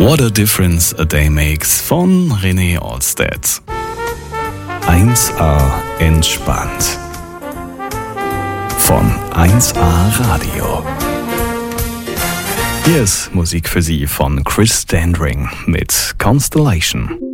What a Difference a Day Makes von René Alstead. 1A entspannt. Von 1A Radio. Hier ist Musik für Sie von Chris Dandring mit Constellation.